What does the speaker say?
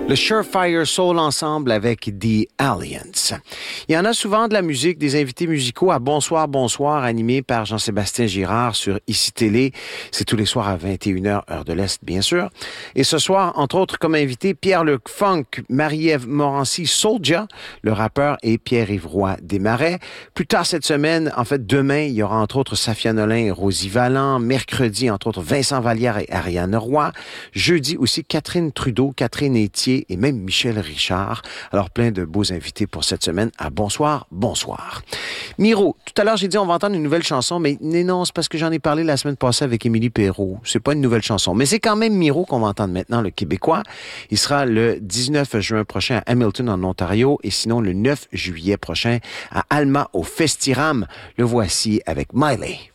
Le Surefire Soul Ensemble avec The Alliance. Il y en a souvent de la musique, des invités musicaux à Bonsoir, Bonsoir, animés par Jean-Sébastien Girard sur ICI Télé. C'est tous les soirs à 21h, heure de l'Est, bien sûr. Et ce soir, entre autres, comme invité, Pierre-Luc Funk, Marie-Ève Morancy, Soulja, le rappeur, et Pierre-Yves Roy Desmarais. Plus tard cette semaine, en fait, demain, il y aura entre autres Safia Nolin et Rosie Valland. Mercredi, entre autres, Vincent Vallière et Ariane Roy. Jeudi aussi, Catherine Trudeau, Catherine Etier et même Michel Richard. Alors, plein de beaux invités pour cette semaine à Bonsoir, Bonsoir. Miro, tout à l'heure, j'ai dit on va entendre une nouvelle chanson, mais non, c'est parce que j'en ai parlé la semaine passée avec Émilie Perrault. C'est pas une nouvelle chanson, mais c'est quand même Miro qu'on va entendre maintenant, le Québécois. Il sera le 19 juin prochain à Hamilton, en Ontario, et sinon le 9 juillet prochain à Alma, au Festiram. Le voici avec Miley.